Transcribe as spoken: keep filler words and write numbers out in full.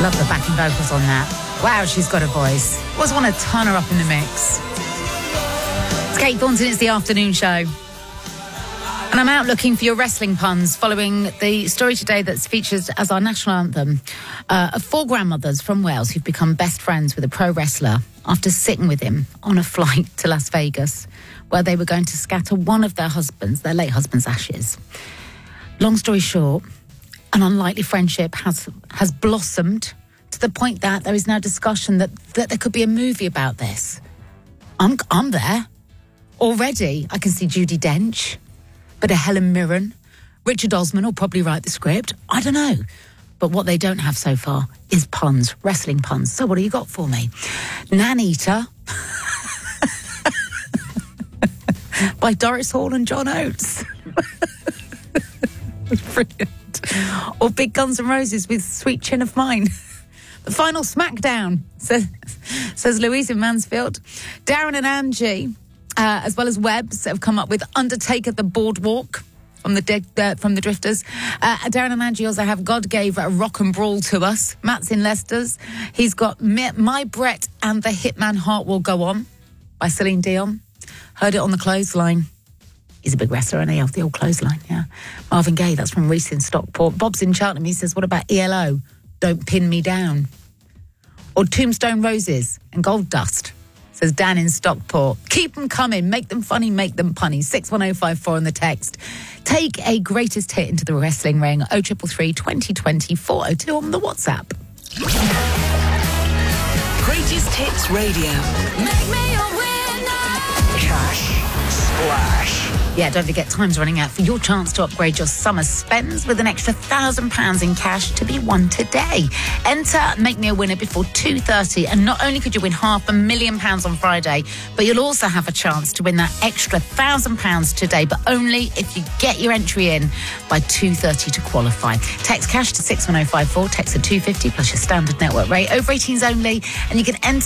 Love the backing vocals on that. Wow, she's got a voice. Always want to turn her up in the mix. It's Kate Thornton, it's the afternoon show. And I'm out looking for your wrestling puns following the story today that's featured as our national anthem uh, of four grandmothers from Wales who've become best friends with a pro wrestler after sitting with him on a flight to Las Vegas where they were going to scatter one of their husbands, their late husband's ashes. Long story short, an unlikely friendship has has blossomed to the point that there is now discussion that, that there could be a movie about this. I'm, I'm there. Already, I can see Judi Dench, but a Helen Mirren, Richard Osman will probably write the script. I don't know. But what they don't have so far is puns, wrestling puns. So what do you got for me? Nan Eater by Doris Hall and John Oates. Brilliant. Or Big Guns N' Roses with Sweet Chin of Mine. The final smackdown, says, says Louise in Mansfield. Darren and Angie, uh, as well as Webbs, have come up with Undertaker the Boardwalk from the de- uh, from the Drifters. Uh, Darren and Angie also have God Gave a Rock and Brawl to Us. Matt's in Leicester's. He's got Me- My Brett and the Hitman Heart Will Go On by Celine Dion. Heard it on the Clothesline. He's a big wrestler, and he off the old Clothesline, yeah. Marvin Gaye, that's from Reese in Stockport. Bob's in Cheltenham, he says, what about E L O? Don't Pin Me Down. Or Tombstone Roses and Gold Dust, says Dan in Stockport. Keep them coming, make them funny, make them punny. six one oh five four on the text. Take a greatest hit into the wrestling ring. oh three three three, twenty twenty, four oh two on the WhatsApp. Greatest Hits Radio. Make me a winner. Cash Splash. Yeah, don't forget, time's running out for your chance to upgrade your summer spends with an extra one thousand pounds in cash to be won today. Enter Make Me a Winner before two thirty, and not only could you win half a million pounds on Friday, but you'll also have a chance to win that extra one thousand pounds today, but only if you get your entry in by two thirty to qualify. Text cash to six one oh five four, text at two fifty plus your standard network rate, over eighteens only, and you can enter